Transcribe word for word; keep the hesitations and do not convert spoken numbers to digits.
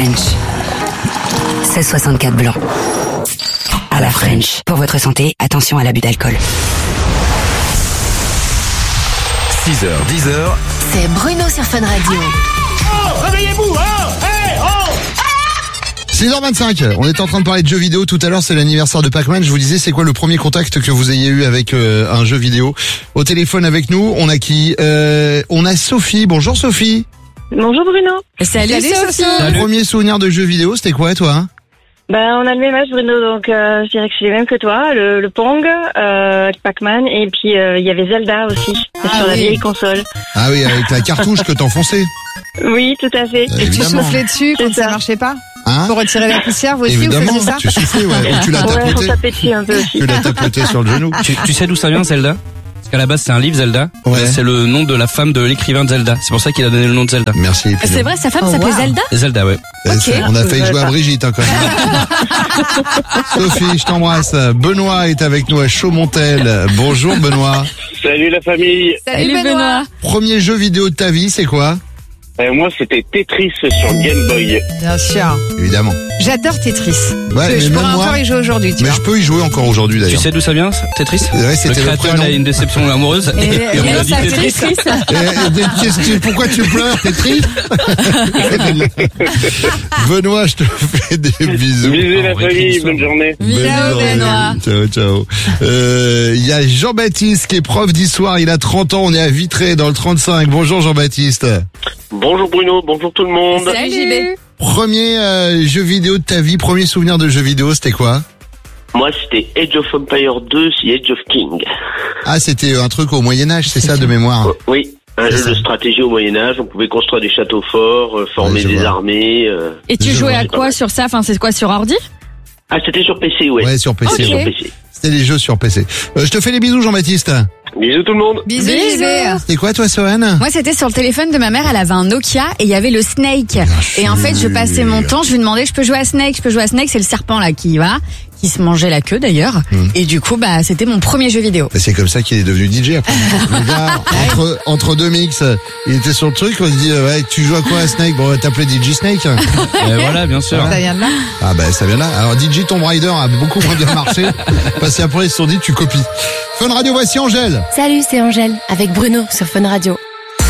French. seize soixante-quatre blanc. À la French. Pour votre santé, attention à l'abus d'alcool. six heures, dix heures. C'est Bruno sur Fun Radio. Oh, réveillez-vous, oh, hey, oh. six heures vingt-cinq, on était en train de parler de jeux vidéo tout à l'heure, c'est l'anniversaire de Pac-Man. Je vous disais, c'est quoi le premier contact que vous ayez eu avec euh, un jeu vidéo? Au téléphone avec nous, on a qui euh, On a Sophie. Bonjour Sophie. Bonjour Bruno. Salut, Salut Sophie. Salut. Premier souvenir de jeu vidéo, c'était quoi toi hein? Ben, on a le même âge Bruno, donc euh, je dirais que c'est les mêmes que toi, le, le Pong, euh, avec Pac-Man, et puis euh, il y avait Zelda aussi, ah, sur oui. la vieille console. Ah oui, avec la cartouche que t'enfonçais. Oui, tout à fait. Euh, Et tu évidemment. soufflais dessus quand C'est ça ça. marchait pas Hein pour retirer la poussière, vous aussi Évidemment, vous faisiez ça tu soufflais, ouais. Ou tu l'as Ouais, on tapoté. tapait dessus un peu aussi. Tu l'as tapoté sur le genou. Tu, tu sais d'où ça vient, Zelda? Parce qu'à la base, c'est un livre, Zelda. Ouais. Euh, C'est le nom de la femme de l'écrivain de Zelda. C'est pour ça qu'il a donné le nom de Zelda. Merci. Pino. C'est vrai, sa femme Oh, s'appelait wow. Zelda? Zelda, ouais. Eh, c'est- On a failli jouer à Brigitte, hein, quand même. Sophie, je t'embrasse. Benoît est avec nous à Chaumontel. Bonjour Benoît. Salut la famille. Salut Benoît. Premier jeu vidéo de ta vie, c'est quoi? Euh, moi c'était Tetris sur Game Boy. Bien sûr. Évidemment. J'adore Tetris. Ouais, je mais je même pourrais moi- encore y jouer aujourd'hui, tu Mais vois. je peux y jouer encore aujourd'hui Tu d'ailleurs. sais d'où ça vient, Tetris? Ouais, Le c'était le créateur, prénom. il a une déception amoureuse. Et- Et, et on alors, a dit ça fait Tetris. Tetris. Eh, eh, des- qu'est-ce que- pourquoi tu pleures, t'es triste? Benoît, je te fais des bisous. Bisous la Oh, famille, réflexion. bonne journée. Bonne Ciao, journée. Benoît. Ciao, ciao. Euh, il y a Jean-Baptiste qui est prof d'histoire, il a trente ans, on est à Vitré dans le trente-cinq. Bonjour Jean-Baptiste. Bonjour Bruno, bonjour tout le monde. Salut J B. Premier euh, jeu vidéo de ta vie, premier souvenir de jeu vidéo, c'était quoi? Moi c'était Age of Empire deux, c'est Age of King. Ah, c'était un truc au Moyen-Âge, c'est ça de mémoire? Euh, oui, un C'est jeu ça. de stratégie au Moyen-Âge, on pouvait construire des châteaux forts, euh, former Ouais, je des vois. armées. euh. Et tu Je jouais vois. à quoi sur ça? Enfin, c'est quoi, sur ordi? Ah c'était sur P C, ouais. Ouais, sur P C. Ok. Sur ouais. P C. C'était les jeux sur P C. Euh, je te fais les bisous Jean-Baptiste. Bisous tout le monde. Bisous, Bisous. J B. C'était quoi toi Sohan? Moi, c'était sur le téléphone de ma mère. Elle avait un Nokia et il y avait le Snake. Et en fait, je passais mon temps. Je lui demandais, je peux jouer à Snake, je peux jouer à Snake. C'est le serpent là qui va, qui se mangeait la queue d'ailleurs. Hmm. Et du coup, bah, c'était mon premier jeu vidéo. Bah, c'est comme ça qu'il est devenu D J après. Le gars, entre, entre deux mix, il était sur le truc, on se dit, euh, ouais, tu joues à quoi à Snake? Bon, on va t'appeler D J Snake. Euh, voilà, bien sûr. Ça vient de là. Ah bah ça vient là. Alors D J Tomb Raider a beaucoup moins bien marché, parce qu'après ils se sont dit, tu copies. Fun Radio, voici Angèle. Salut, c'est Angèle avec Bruno sur Fun Radio.